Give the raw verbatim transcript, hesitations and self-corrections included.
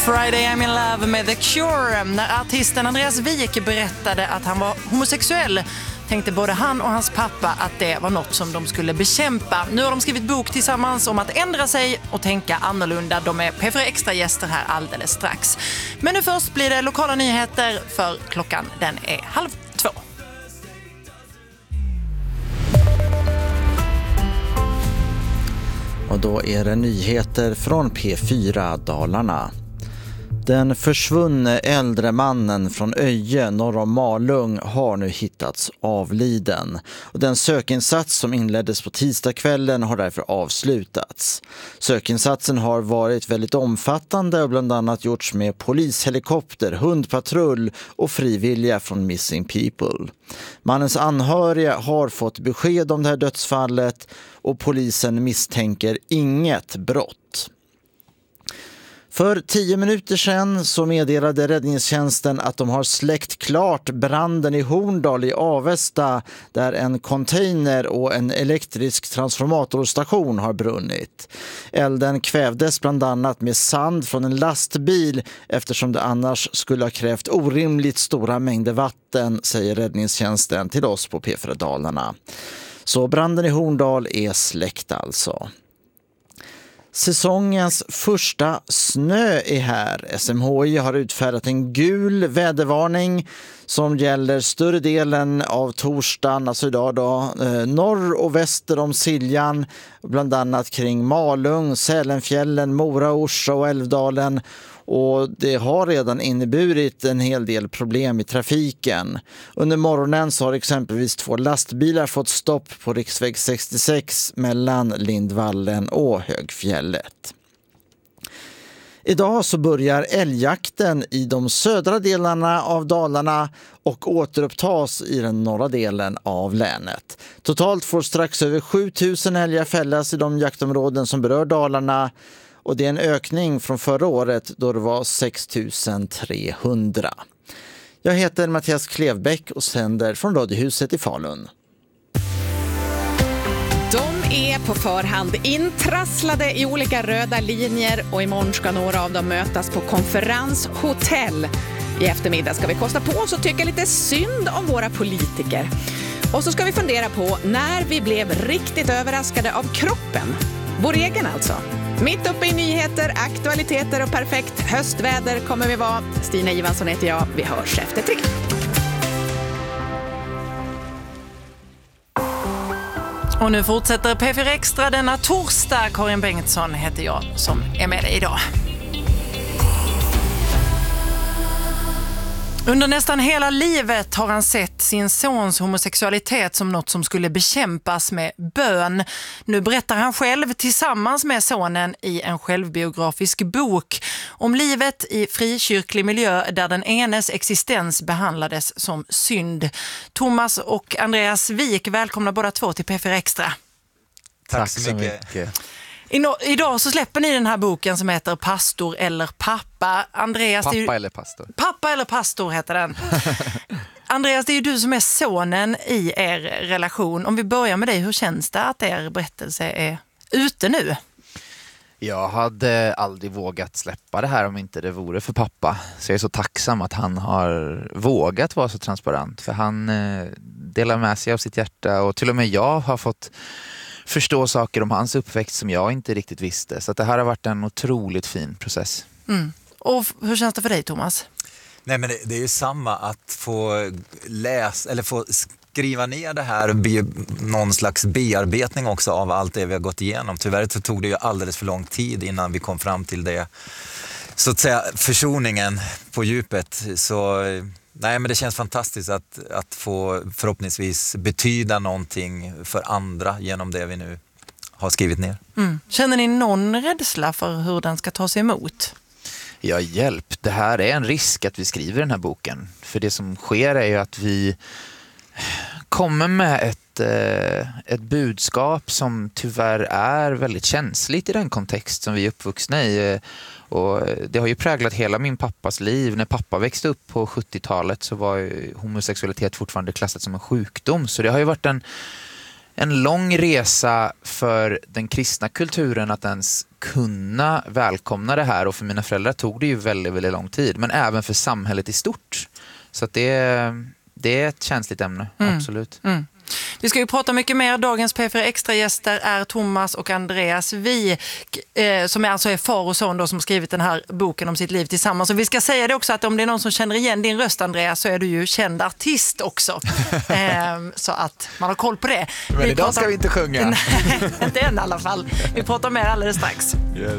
Friday I'm in love med The Cure. När artisten Andreas Wik berättade att han var homosexuell tänkte både han och hans pappa att det var något som de skulle bekämpa. Nu har de skrivit bok tillsammans om att ändra sig och tänka annorlunda. De är P fyra Extra-gäster här alldeles strax. Men nu först blir det lokala nyheter för klockan den är halv två. Och då är det nyheter från P fyra Dalarna. Den försvunne äldre mannen från Öje norr om Malung har nu hittats avliden. Och den sökinsats som inleddes på tisdagskvällen har därför avslutats. Sökinsatsen har varit väldigt omfattande och bland annat gjorts med polishelikopter, hundpatrull och frivilliga från Missing People. Mannens anhöriga har fått besked om det här dödsfallet och polisen misstänker inget brott. För tio minuter sedan så meddelade räddningstjänsten att de har släckt klart branden i Horndal i Avesta där en container och en elektrisk transformatorstation har brunnit. Elden kvävdes bland annat med sand från en lastbil eftersom det annars skulle ha krävt orimligt stora mängder vatten, säger räddningstjänsten till oss på P fyra Dalarna. Så branden i Horndal är släckt alltså. Säsongens första snö är här. S M H I har utfärdat en gul vädervarning som gäller större delen av torsdagen, alltså idag då, eh, norr och väster om Siljan, bland annat kring Malung, Sälenfjällen, Mora, Orsa och Älvdalen. Och det har redan inneburit en hel del problem i trafiken. Under morgonen så har exempelvis två lastbilar fått stopp på riksväg sextiosex mellan Lindvallen och Högfjället. Idag så börjar älgjakten i de södra delarna av Dalarna och återupptas i den norra delen av länet. Totalt får strax över sju tusen älgar fällas i de jaktområden som berör Dalarna. Och det är en ökning från förra året då det var sex tusen trehundra. Jag heter Mattias Klevbäck och sänder från Radiohuset i Falun. De är på förhand intrasslade i olika röda linjer och imorgon ska några av dem mötas på konferenshotell. I eftermiddag ska vi kosta på oss och tycka lite synd om våra politiker. Och så ska vi fundera på när vi blev riktigt överraskade av kroppen. Vår egen alltså. Mitt uppe i nyheter, aktualiteter och perfekt höstväder kommer vi vara. Stina Ivansson heter jag. Vi hörs efter tre. Och nu fortsätter P fyra Extra denna torsdag. Karin Bengtsson heter jag som är med dig idag. Under nästan hela livet har han sett sin sons homosexualitet som något som skulle bekämpas med bön. Nu berättar han själv tillsammans med sonen i en självbiografisk bok om livet i frikyrklig miljö där den enes existens behandlades som synd. Thomas och Andreas Wik, välkomna båda två till P fyra Extra. Tack, Tack så mycket. mycket. Idag så släpper ni den här boken som heter Pastor eller pappa. Andreas, pappa det är ju... eller pastor. Pappa eller pastor heter den. Andreas, det är ju du som är sonen i er relation. Om vi börjar med dig, hur känns det att er berättelse är ute nu? Jag hade aldrig vågat släppa det här om inte det vore för pappa. Så jag är så tacksam att han har vågat vara så transparent. För han eh, delar med sig av sitt hjärta och till och med jag har fått förstå saker om hans uppväxt som jag inte riktigt visste. Så att det här har varit en otroligt fin process. Mm. Och hur känns det för dig, Thomas? Nej, men det, det är ju samma att få läsa eller få skriva ner det här och be, någon slags bearbetning också av allt det vi har gått igenom. Tyvärr så tog det ju alldeles för lång tid innan vi kom fram till det. Så att säga försoningen på djupet. Så nej, men det känns fantastiskt att, att få förhoppningsvis betyda någonting för andra genom det vi nu har skrivit ner. Mm. Känner ni någon rädsla för hur den ska ta sig emot? Ja, hjälp. Det här är en risk att vi skriver den här boken. För det som sker är ju att vi kommer med ett, ett budskap som tyvärr är väldigt känsligt i den kontext som vi är uppvuxna i. Och det har ju präglat hela min pappas liv. När pappa växte upp på sjuttiotalet så var ju homosexualitet fortfarande klassat som en sjukdom. Så det har ju varit en, en lång resa för den kristna kulturen att ens kunna välkomna det här, och för mina föräldrar tog det ju väldigt, väldigt lång tid, men även för samhället i stort. Så att det, det är ett känsligt ämne, mm. absolut. Mm. Vi ska ju prata mycket mer. Dagens P fyra Extra-gäster är Thomas och Andreas Wijk, eh, som är alltså är far och son då, som skrivit den här boken om sitt liv tillsammans. Och vi ska säga det också att om det är någon som känner igen din röst, Andreas, så är du ju känd artist också. eh, så att man har koll på det. Men vi idag pratar... ska vi inte sjunga. Nej, inte än i alla fall. Vi pratar mer alldeles strax. Yes.